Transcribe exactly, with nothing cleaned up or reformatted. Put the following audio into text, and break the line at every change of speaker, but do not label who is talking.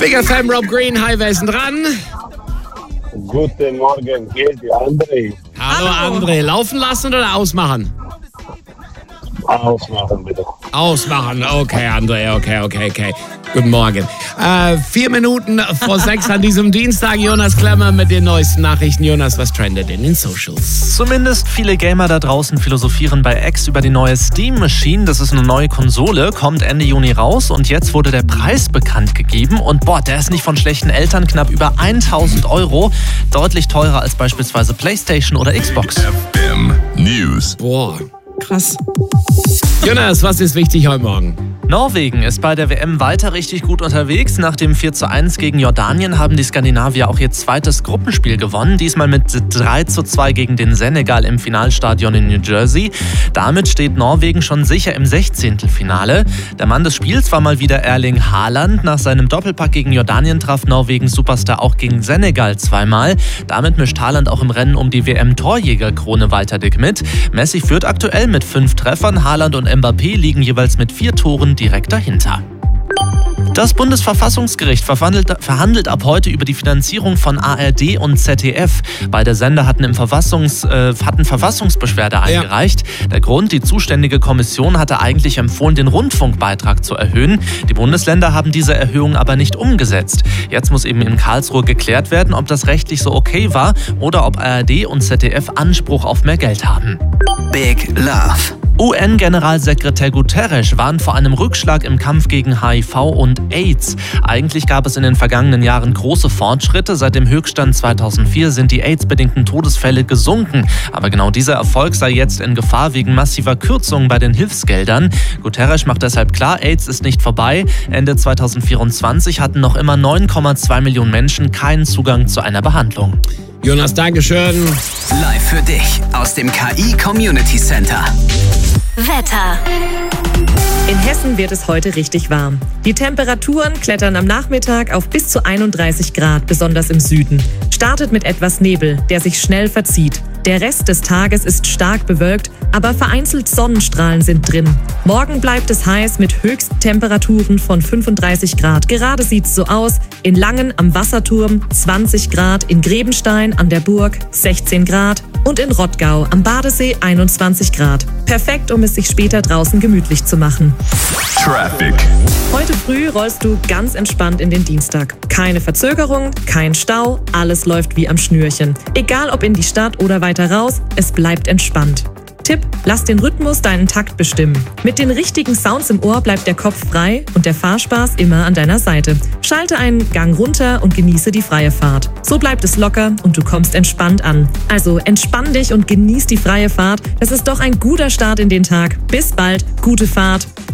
Big F M, Rob Green, hi, wer ist denn dran?
Guten Morgen, hier ist die André.
Hallo, Hallo André, laufen lassen oder ausmachen?
Ausmachen, bitte.
Ausmachen, okay, André, okay, okay, okay. Guten Morgen. Äh, vier Minuten vor sechs an diesem Dienstag. Jonas Klemmer mit den neuesten Nachrichten. Jonas, was trendet in den Socials?
Zumindest viele Gamer da draußen philosophieren bei X über die neue Steam Machine. Das ist eine neue Konsole, kommt Ende Juni raus und jetzt wurde der Preis bekannt gegeben. Und boah, der ist nicht von schlechten Eltern, knapp über tausend Euro. Deutlich teurer als beispielsweise PlayStation oder Xbox.
F M News.
Boah, krass. Jonas, was ist wichtig heute Morgen?
Norwegen ist bei der W M weiter richtig gut unterwegs. Nach dem vier zu eins gegen Jordanien haben die Skandinavier auch ihr zweites Gruppenspiel gewonnen. Diesmal mit drei zu zwei gegen den Senegal im Finalstadion in New Jersey. Damit steht Norwegen schon sicher im Sechzehntelfinale. Der Mann des Spiels war mal wieder Erling Haaland. Nach seinem Doppelpack gegen Jordanien traf Norwegens Superstar auch gegen Senegal zweimal. Damit mischt Haaland auch im Rennen um die W M-Torjägerkrone weiter dick mit. Messi führt aktuell mit fünf Treffern. Haaland und Mbappé liegen jeweils mit vier Toren direkt dahinter. Das Bundesverfassungsgericht verhandelt, verhandelt ab heute über die Finanzierung von A R D und Z D F. Beide Sender hatten, im Verfassungs, äh, hatten Verfassungsbeschwerde eingereicht. Ja. Der Grund, die zuständige Kommission hatte eigentlich empfohlen, den Rundfunkbeitrag zu erhöhen. Die Bundesländer haben diese Erhöhung aber nicht umgesetzt. Jetzt muss eben in Karlsruhe geklärt werden, ob das rechtlich so okay war oder ob A R D und Z D F Anspruch auf mehr Geld haben.
Big Love.
U N-Generalsekretär Guterres warnt vor einem Rückschlag im Kampf gegen H I V und AIDS. Eigentlich gab es in den vergangenen Jahren große Fortschritte. Seit dem Höchststand zweitausendvier sind die AIDS-bedingten Todesfälle gesunken. Aber genau dieser Erfolg sei jetzt in Gefahr wegen massiver Kürzungen bei den Hilfsgeldern. Guterres macht deshalb klar, AIDS ist nicht vorbei. Ende zweitausendvierundzwanzig hatten noch immer neun Komma zwei Millionen Menschen keinen Zugang zu einer Behandlung.
Jonas, Dankeschön.
Live für dich aus dem K I Community Center.
Wetter. In Hessen wird es heute richtig warm. Die Temperaturen klettern am Nachmittag auf bis zu einunddreißig Grad, besonders im Süden. Startet mit etwas Nebel, der sich schnell verzieht. Der Rest des Tages ist stark bewölkt, aber vereinzelt Sonnenstrahlen sind drin. Morgen bleibt es heiß mit Höchsttemperaturen von fünfunddreißig Grad. Gerade sieht's so aus. In Langen am Wasserturm zwanzig Grad, in Grebenstein an der Burg sechzehn Grad und in Rottgau am Badesee einundzwanzig Grad. Perfekt, um es sich später draußen gemütlich zu machen.
Traffic.
Heute früh rollst du ganz entspannt in den Dienstag. Keine Verzögerung, kein Stau, alles läuft wie am Schnürchen. Egal ob in die Stadt oder weiter raus, es bleibt entspannt. Tipp: Lass den Rhythmus deinen Takt bestimmen. Mit den richtigen Sounds im Ohr bleibt der Kopf frei und der Fahrspaß immer an deiner Seite. Schalte einen Gang runter und genieße die freie Fahrt. So bleibt es locker und du kommst entspannt an. Also entspann dich und genieß die freie Fahrt. Das ist doch ein guter Start in den Tag. Bis bald, gute Fahrt.